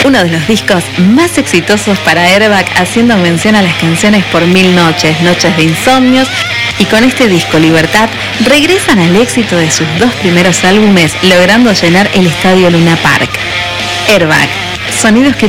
uno de los discos más exitosos para Airbag, haciendo mención a las canciones Por Mil Noches, Noches de Insomnios, y con este disco Libertad regresan al éxito de sus 2 primeros álbumes, logrando llenar el estadio Luna Park. Airbag, sonidos que